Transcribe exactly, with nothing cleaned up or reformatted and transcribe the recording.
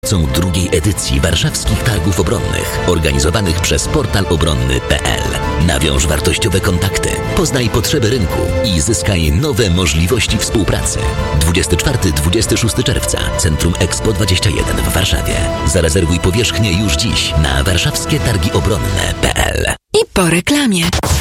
są drugiej edycji Warszawskich Targów Obronnych, organizowanych przez portal obronny kropka p l. Nawiąż wartościowe kontakty, poznaj potrzeby rynku i zyskaj nowe możliwości współpracy. dwudziestego czwartego do dwudziestego szóstego czerwca, Centrum Expo dwadzieścia jeden w Warszawie. Zarezerwuj powierzchnię już dziś na warszawskie targi obronne kropka p l. I po reklamie.